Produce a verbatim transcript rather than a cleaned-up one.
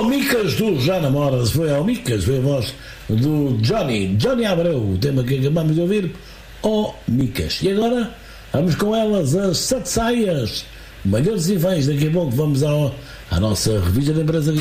Oh, Micas, tu já namoras, foi ao Micas, foi a voz do Johnny, Johnny Abreu, o tema que acabamos de ouvir, oh, Micas. E agora, vamos com elas, as sete saias, melhores e vens, daqui a pouco vamos ao, à nossa revista da empresa.